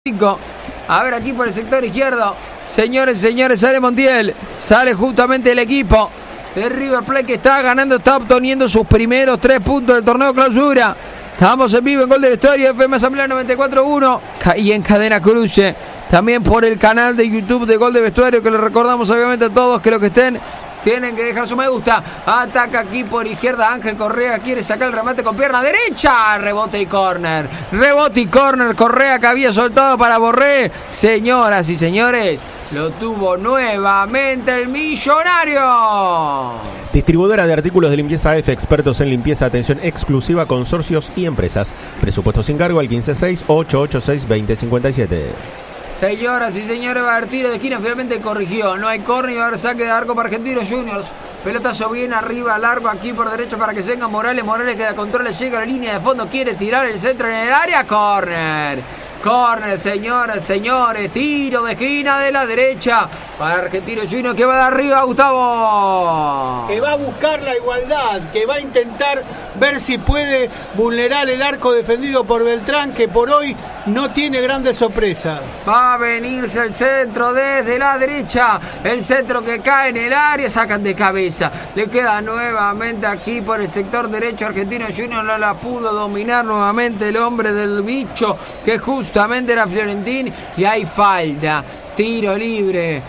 A ver, aquí por el sector izquierdo. Señores, sale Montiel. Sale justamente el equipo de River Plate que está ganando, está obteniendo sus primeros 3 puntos del torneo clausura. Estamos en vivo en Gol de Vestuario, FM Asamblea 94.1 y en Cadena Cruce. También por el canal de YouTube de Gol de Vestuario, que le recordamos obviamente a todos que los que estén tienen que dejar su me gusta. Ataca aquí por izquierda Ángel Correa, quiere sacar el remate con pierna derecha. Rebote y córner. Correa que había soltado para Borré. Señoras y señores, lo tuvo nuevamente el Millonario. Distribuidora de artículos de limpieza F, expertos en limpieza, atención exclusiva, consorcios y empresas. Presupuesto sin cargo al 156-886-2057. Señoras y señores, va a haber tiro de esquina, finalmente corrigió. No hay córner y va a haber saque de arco para Argentinos Juniors. Pelotazo bien arriba, largo aquí por derecho para que se venga Morales. Morales que la controla, llega a la línea de fondo, quiere tirar el centro en el área. Córner, señoras, señores, tiro de esquina de la derecha para Argentinos Juniors, que va de arriba, Gustavo. Que va a buscar la igualdad, que va a intentar ver si puede vulnerar el arco defendido por Beltrán, que por hoy no tiene grandes sorpresas. Va a venirse el centro desde la derecha, el centro que cae en el área, sacan de cabeza. Le queda nuevamente aquí por el sector derecho Argentinos Juniors, no la pudo dominar nuevamente el hombre del bicho, que justamente era Fiorentín, y hay falta. Tiro libre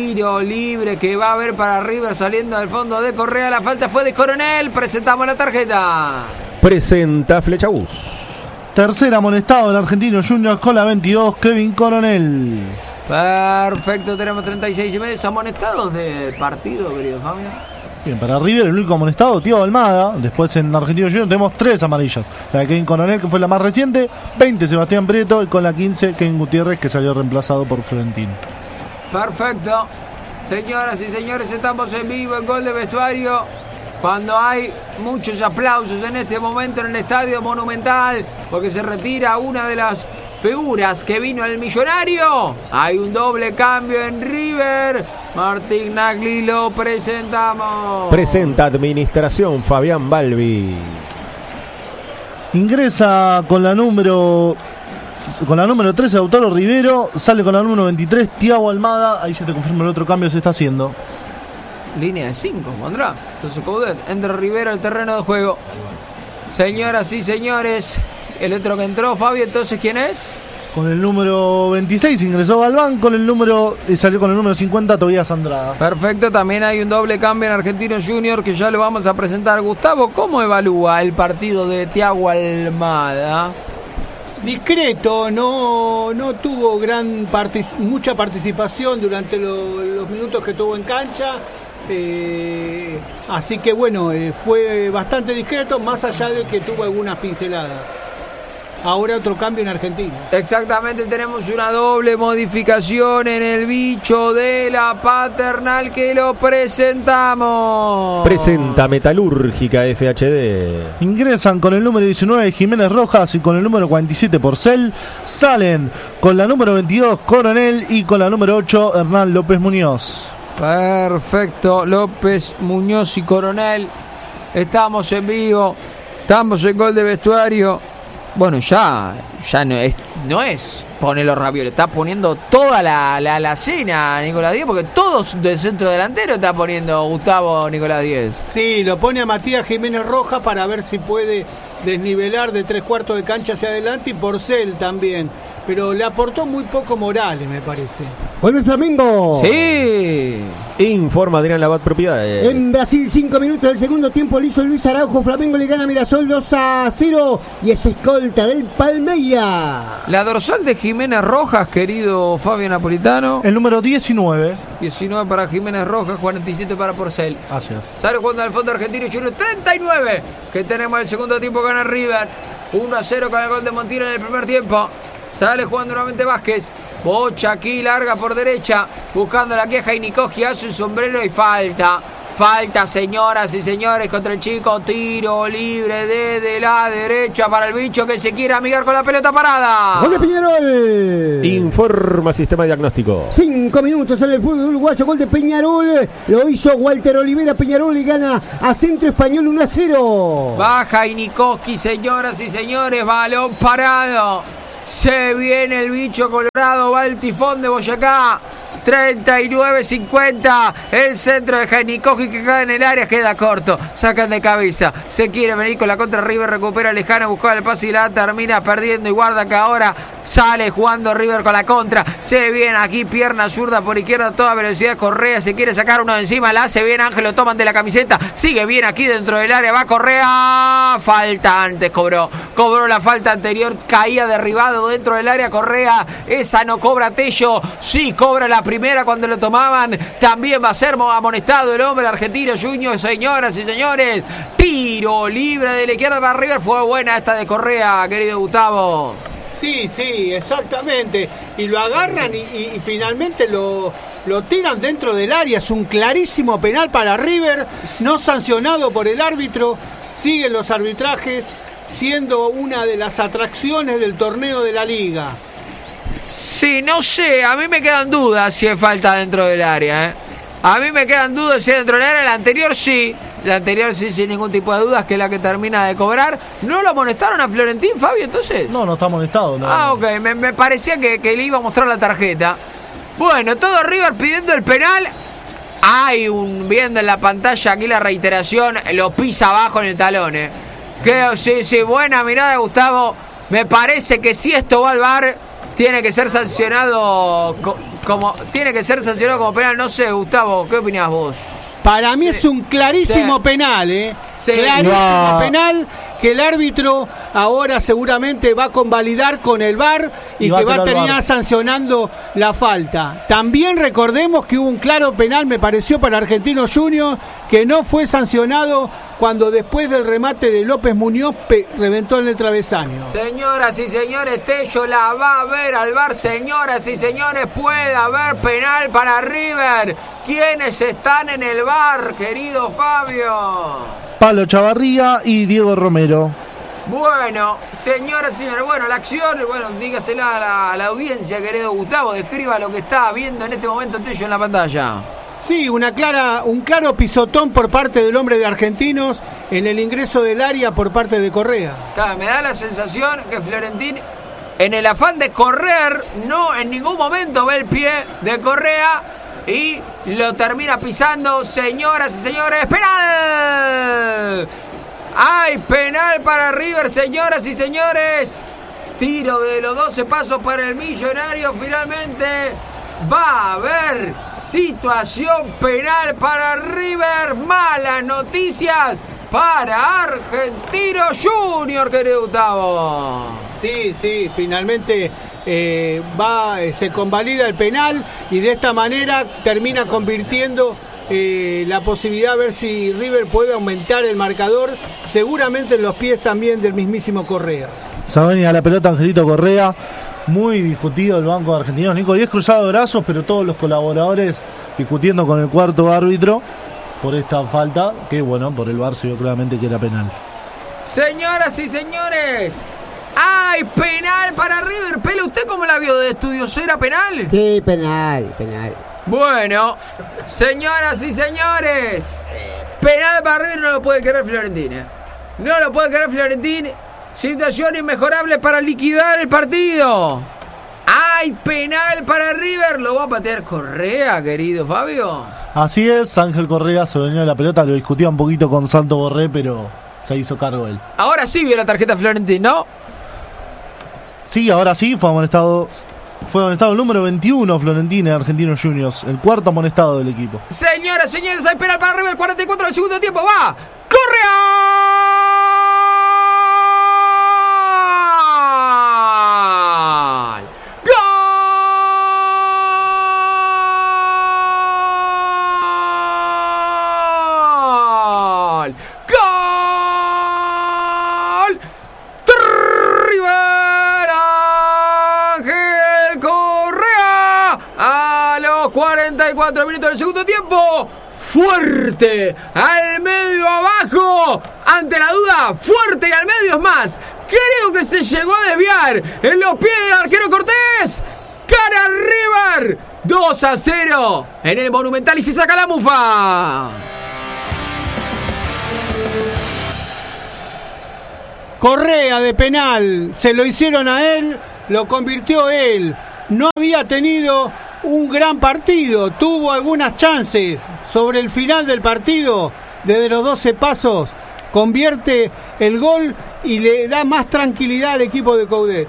que va a haber para River saliendo del fondo de Correa. La falta fue de Coronel. Presentamos la tarjeta. Presenta Flecha Bus. Tercer amonestado del Argentino Juniors con la 22, Kevin Coronel. Perfecto, tenemos 36 amonestados del partido, querido Fabio. Bien, para River el único amonestado, Thiago Almada. Después en Argentino Juniors tenemos 3 amarillas. La de Kevin Coronel, que fue la más reciente, 20 Sebastián Prieto, y con la 15 Kevin Gutiérrez, que salió reemplazado por Florentín. Perfecto. Señoras y señores, estamos en vivo en Gol de Vestuario, cuando hay muchos aplausos en este momento en el Estadio Monumental, porque se retira una de las figuras que vino el Millonario. Hay un doble cambio en River. Martín Nagli, lo presentamos. Presenta Administración Fabián Balbi. Ingresa con la número 13 Lautaro Rivero, sale con la número 23 Thiago Almada. Ahí ya te confirmo, el otro cambio se está haciendo. Línea de 5, pondrá. Entonces Coudet, entre Rivero al terreno de juego. Señoras y señores, el otro que entró, Fabio, entonces, ¿quién es? Con el número 26 ingresó Galván, salió con el número 50 Tobías Andrada. Perfecto, también hay un doble cambio en Argentinos Juniors que ya lo vamos a presentar. Gustavo, ¿cómo evalúa el partido de Thiago Almada? Discreto, no tuvo mucha participación durante los minutos que tuvo en cancha. Así que bueno, fue bastante discreto, más allá de que tuvo algunas pinceladas. Ahora otro cambio en Argentina. Exactamente, tenemos una doble modificación en el bicho de la Paternal, que lo presentamos. Presenta Metalúrgica FHD. Ingresan con el número 19 Jiménez Rojas y con el número 47 Porcel. Salen con la número 22 Coronel y con la número 8 Hernán López Muñoz. Perfecto, López, Muñoz y Coronel. Estamos en vivo, estamos en Gol de Vestuario. Bueno, ya no es poner los ravioles, está poniendo toda la cena Nicolás Díez, porque todos del centro delantero está poniendo Gustavo Nicolás Díez. Sí, lo pone a Matías Jiménez Rojas para ver si puede desnivelar de 3/4 de cancha hacia adelante, y Porcel también. Pero le aportó muy poco Morales, me parece. ¡Vuelve el Flamengo! ¡Sí! Informa Adrián Labat Propiedades. En Brasil, 5 minutos del segundo tiempo, lo hizo Luis Araujo. Flamengo le gana a Mirasol 2-0 y es escolta del Palmeiras. La dorsal de Jiménez Rojas, querido Fabio Napolitano. El número 19. 19 para Jiménez Rojas, 47 para Porcel. Gracias. Sale jugando al fondo argentino, Junior 39. Que tenemos el segundo tiempo, gana River. 1-0 con el gol de Montiel en el primer tiempo. Sale jugando nuevamente Vázquez. Bocha aquí, larga por derecha. Buscando la queja y Nicogi hace un sombrero y falta. Falta, señoras y señores, contra el chico. Tiro libre desde la derecha para el bicho que se quiere amigar con la pelota parada. ¡Gol de Peñarol! Informa Sistema Diagnóstico. 5 minutos en el fútbol uruguayo. Gol de Peñarol. Lo hizo Walter Olivera. Peñarol le gana a Centro Español 1-0. Baja y Nicoski, señoras y señores. Balón parado. Se viene el bicho colorado, va el tifón de Boyacá. 39-50. El centro de Jainikoji que cae en el área, queda corto. Sacan de cabeza. Se quiere venir con la contra River. Recupera Lejano, buscaba el pase y la termina perdiendo. Y guarda que ahora sale jugando River con la contra. Se viene aquí, pierna zurda por izquierda, a toda velocidad. Correa se quiere sacar uno de encima. La hace bien Ángel, lo toman de la camiseta. Sigue bien aquí dentro del área. Va Correa. Falta antes, cobró la falta anterior. Caía derribado dentro del área Correa. Esa no cobra Tello. Sí cobra la primera cuando lo tomaban. También va a ser amonestado el hombre argentino Junior. Señoras y señores, tiro libre de la izquierda para River. Fue buena esta de Correa, querido Gustavo. Sí, exactamente. Y lo agarran y finalmente lo tiran dentro del área. Es un clarísimo penal para River, no sancionado por el árbitro. Siguen los arbitrajes, siendo una de las atracciones del torneo de la liga. Sí, no sé, a mí me quedan dudas si es falta dentro del área, A mí me quedan dudas si es dentro del área. La anterior sí, sin ningún tipo de dudas, que es la que termina de cobrar. ¿No lo amonestaron a Florentín, Fabio, entonces? No está amonestado. No. Ah, ok, me parecía que le iba a mostrar la tarjeta. Bueno, todo River pidiendo el penal. Hay viendo en la pantalla aquí la reiteración, lo pisa abajo en el talón, sí, buena mirada, Gustavo. Me parece que si esto va al VAR, tiene que ser sancionado como penal. No sé, Gustavo, ¿qué opinás vos? Para mí es un clarísimo penal, clarísimo penal que el árbitro ahora seguramente va a convalidar con el VAR y que va a terminar sancionando la falta. También recordemos que hubo un claro penal, me pareció, para Argentino Junior, que no fue sancionado cuando después del remate de López Muñoz reventó en el travesaño. Señoras y señores, Tello la va a ver al VAR. Señoras y señores, puede haber penal para River. ¿Quiénes están en el VAR, querido Fabio? Pablo Chavarría y Diego Romero. Bueno, señoras y señores, la acción, dígasela a la audiencia, querido Gustavo, describa lo que está viendo en este momento Tello en la pantalla. Sí, un claro pisotón por parte del hombre de Argentinos en el ingreso del área por parte de Correa. Claro, me da la sensación que Florentín, en el afán de correr, no en ningún momento ve el pie de Correa y lo termina pisando. Señoras y señores, ¡penal! ¡Hay penal para River, señoras y señores! Tiro de los 12 pasos para el Millonario. Finalmente va a haber situación penal para River. Malas noticias para Argentino Junior, querido Gustavo. Sí, finalmente se convalida el penal y de esta manera termina convirtiendo la posibilidad de ver si River puede aumentar el marcador, seguramente en los pies también del mismísimo Correa. Saben a la pelota Angelito Correa, muy discutido el banco de Argentinos, Nico, 10 cruzados de brazos, pero todos los colaboradores discutiendo con el cuarto árbitro por esta falta, que por el VAR se vio claramente que era penal. Señoras y señores, ¡hay penal para River! Pele, ¿usted cómo la vio de estudios? ¿Era penal? Sí, penal. Bueno, señoras y señores, penal para River, no lo puede querer Florentín. No lo puede querer Florentín. Situación inmejorable para liquidar el partido. ¡Hay penal para River! ¿Lo va a patear Correa, querido Fabio? Así es, Ángel Correa se venía de la pelota, lo discutía un poquito con Santo Borré, pero se hizo cargo él. Ahora sí vio la tarjeta Florentín, ¿no? Sí, ahora sí, fue amonestado el número 21, Florentín, en Argentinos Juniors, el cuarto amonestado del equipo. Señoras y señores, hay penal para River, 44 del segundo tiempo, ¡va! ¡Correa! A los 44 minutos del segundo tiempo, fuerte al medio abajo, ante la duda, fuerte y al medio es más. Creo que se llegó a desviar en los pies del arquero Cortés. Cara River, 2-0 en el Monumental y se saca la mufa. Correa de penal, se lo hicieron a él, lo convirtió él. No había tenido un gran partido, tuvo algunas chances sobre el final del partido, desde los 12 pasos, convierte el gol y le da más tranquilidad al equipo de Coudet.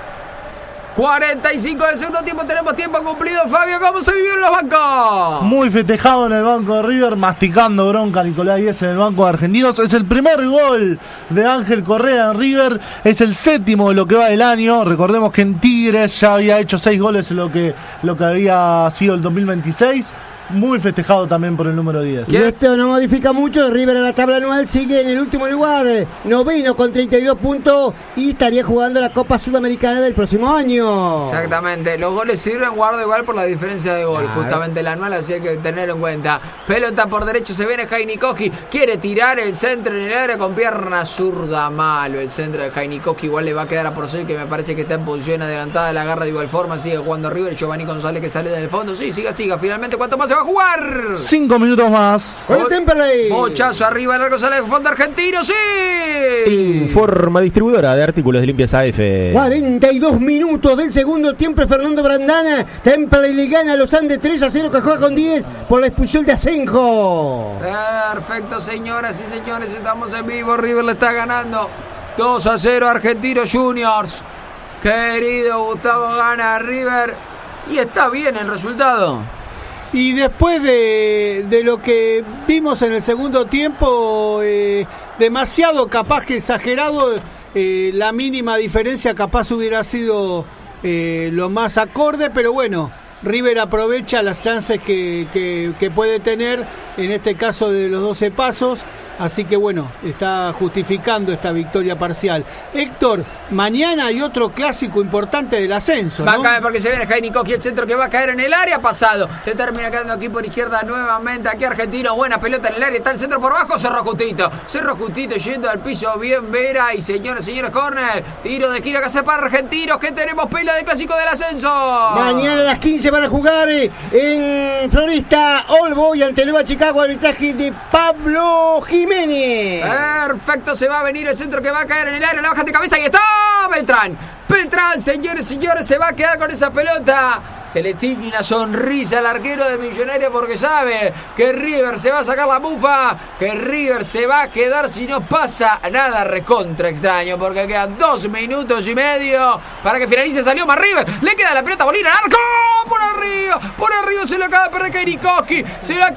45 del segundo tiempo, tenemos tiempo cumplido. Fabio, ¿cómo se vivió en los bancos? Muy festejado en el banco de River, masticando bronca Nicolás Díez en el banco de Argentinos. Es el primer gol de Ángel Correa en River, es el 7º de lo que va del año. Recordemos que en Tigres ya había hecho 6 goles en lo que había sido el 2026. Muy festejado también por el número 10. Y esto no modifica mucho. River en la tabla anual sigue en el último lugar, noveno con 32 puntos, y estaría jugando la Copa Sudamericana del próximo año. Exactamente, los goles sirven, guarda igual por la diferencia de gol. Justamente el anual, así hay que tenerlo en cuenta. Pelota por derecho, se viene Heinikowski, quiere tirar el centro en el área con pierna zurda, malo el centro de Heinikowski. Igual le va a quedar a Porcel, que me parece que está en posición adelantada, la agarra de igual forma, sigue jugando River. Giovanni González que sale del fondo, sí, siga, finalmente, ¿cuánto más se va a jugar? 5 minutos más. Con Temperley. Mochazo arriba, largo sale el fondo argentino, sí. Informa distribuidora de artículos de limpieza AF. 42 minutos del segundo tiempo. Fernando Brandana, Temperley le gana a los Andes 3-0, que juega con 10 por la expulsión de Asenjo. Perfecto, señoras y señores, estamos en vivo. River le está ganando 2-0 a Argentinos Juniors. Querido Gustavo, gana River y está bien el resultado. Y después de lo que vimos en el segundo tiempo, demasiado capaz que exagerado, la mínima diferencia capaz hubiera sido lo más acorde, pero bueno, River aprovecha las chances que puede tener, en este caso de los 12 pasos. Así que bueno, está justificando esta victoria parcial. Héctor, mañana hay otro clásico importante del ascenso, ¿no? Va a caer porque se viene Heinikowski, el centro que va a caer en el área pasado. Se termina quedando aquí por izquierda nuevamente. Aquí Argentino, buena pelota en el área. Está el centro por abajo, cerró justito yendo al piso. Bien Vera y señores, córner. Tiro de esquina que hace para Argentinos. Que tenemos pela de clásico del ascenso. Mañana a las 15 van a jugar en Florista All Boys ante Nueva Chicago. Arbitraje de Pablo Jiménez. Perfecto, se va a venir el centro que va a caer en el área, la baja de cabeza y está Beltrán, señores, se va a quedar con esa pelota. Se le tiñe una sonrisa al arquero de Millonarios porque sabe que River se va a sacar la bufa, que River se va a quedar si no pasa nada recontra extraño, porque quedan 2 minutos y medio para que finalice. Salió más River, le queda la pelota a Bolívar, arco por arriba se lo acaba de perder Heinikowski,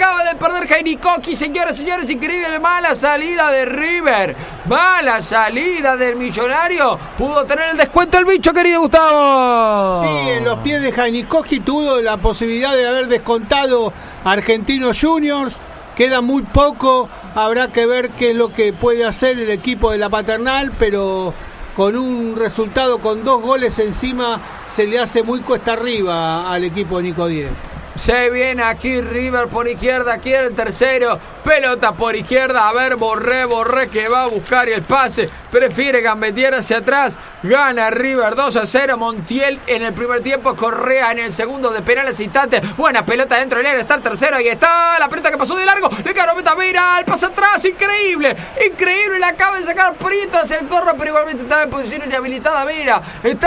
señores, increíble, mala salida de River, mala salida del Millonario, pudo tener el descuento el bicho, querido Gustavo. Sí, en los pies de Heinikowski tuvo la posibilidad de haber descontado a Argentinos Juniors. Queda muy poco, habrá que ver qué es lo que puede hacer el equipo de la Paternal, pero con un resultado con 2 goles encima se le hace muy cuesta arriba al equipo de Nico Díez. Se viene aquí River por izquierda, aquí el tercero, pelota por izquierda, a ver Borré que va a buscar el pase, prefiere gambetear hacia atrás, gana River 2-0, Montiel en el primer tiempo, Correa en el segundo de penales instantes, buena pelota dentro del área, está el tercero, ahí está la pelota que pasó de largo, le queda a Vera, el pase atrás, increíble, le acaba de sacar Prieto hacia el corro, pero igualmente estaba en posición inhabilitada Vera,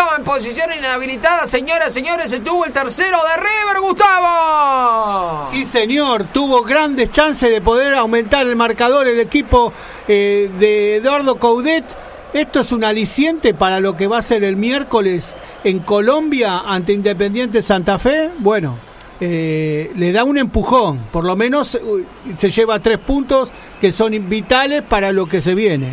señoras, señores, se tuvo el tercero de River, Gustavo. Sí, señor, tuvo grandes chances de poder aumentar el marcador el equipo de Eduardo Coudet. Esto es un aliciente para lo que va a ser el miércoles en Colombia ante Independiente Santa Fe. Bueno, le da un empujón, por lo menos se lleva 3 puntos que son vitales para lo que se viene.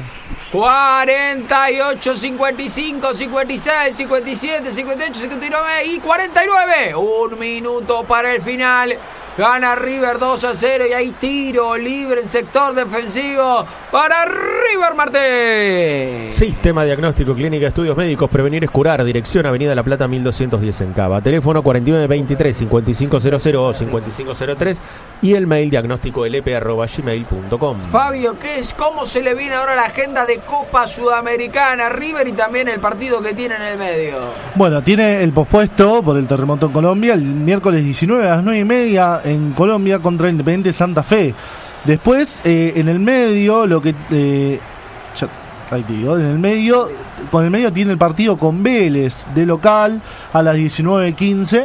48, 55, 56, 57, 58, 59 y 49. 1 minuto para el final. Gana River 2-0 y hay tiro libre en sector defensivo para River Martel. Sistema Diagnóstico Clínica Estudios Médicos, Prevenir es Curar. Dirección Avenida La Plata 1210 en Cava. Teléfono 4923-5500 o 5503 y el mail diagnósticolp@gmail.com. Fabio, ¿cómo se le viene ahora la agenda de Copa Sudamericana River y también el partido que tiene en el medio? Bueno, tiene el pospuesto por el terremoto en Colombia el miércoles 19 a las 9:30 en Colombia contra Independiente Santa Fe. Después, en el medio, en el medio con el medio tiene el partido con Vélez de local a las 19:15.